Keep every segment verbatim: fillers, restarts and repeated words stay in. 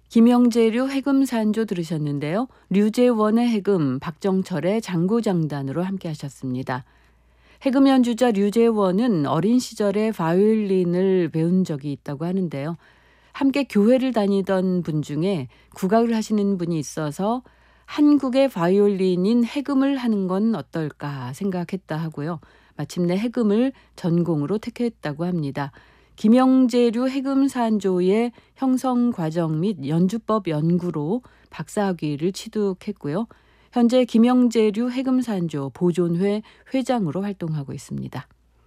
김영재류 해금산조 들으셨는데요. 류제원의 해금, 박정철의 장구장단으로 함께 하셨습니다. 해금 연주자 류제원은 어린 시절에 바이올린을 배운 적이 있다고 하는데요. 함께 교회를 다니던 분 중에 국악을 하시는 분이 있어서 한국의 바이올린인 해금을 하는 건 어떨까 생각했다 하고요. 마침내 해금을 전공으로 택했다고 합니다. 김영재류 해금산조의 형성 과정 및 연주법 연구로 박사학위를 취득했고요. 현재 김영재류 해금산조 보존회 회장으로 활동하고 있습니다.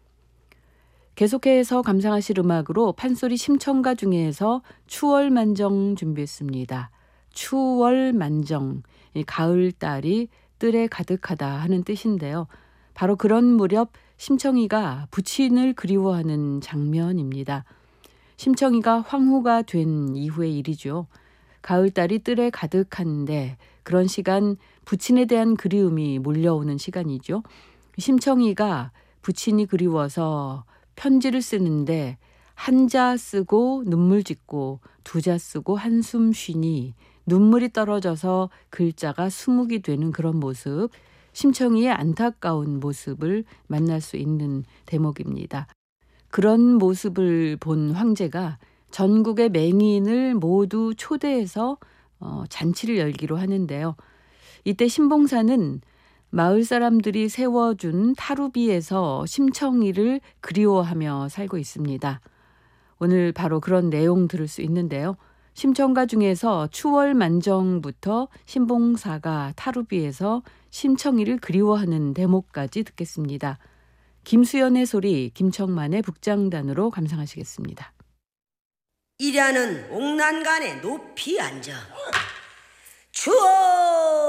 계속해서 감상하실 음악으로 판소리 심청가 중에서 추월만정 준비했습니다. 추월만정, 가을달이 뜰에 가득하다 하는 뜻인데요. 바로 그런 무렵 심청이가 부친을 그리워하는 장면입니다. 심청이가 황후가 된 이후의 일이죠. 가을달이 뜰에 가득한데 그런 시간 부친에 대한 그리움이 몰려오는 시간이죠. 심청이가 부친이 그리워서 편지를 쓰는데 한자 쓰고 눈물 짓고 두자 쓰고 한숨 쉬니 눈물이 떨어져서 글자가 수묵이 되는 그런 모습, 심청이의 안타까운 모습을 만날 수 있는 대목입니다. 그런 모습을 본 황제가 전국의 맹인을 모두 초대해서 어, 잔치를 열기로 하는데요. 이때 신봉사는 마을 사람들이 세워준 타루비에서 심청이를 그리워하며 살고 있습니다. 오늘 바로 그런 내용 들을 수 있는데요. 심청가 중에서 추월만정부터 신봉사가 타루비에서 심청이를 그리워하는 대목까지 듣겠습니다. 김수연의 소리, 김청만의 북장단으로 감상하시겠습니다. 이ля는 옥난간에 높이 앉아